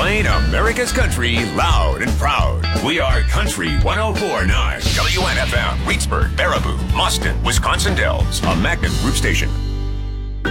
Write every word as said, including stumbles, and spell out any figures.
Playing America's country loud and proud. We are Country one oh four point nine. W N F M, Reedsburg, Baraboo, Austin, Wisconsin Dells. A Magnet Group station.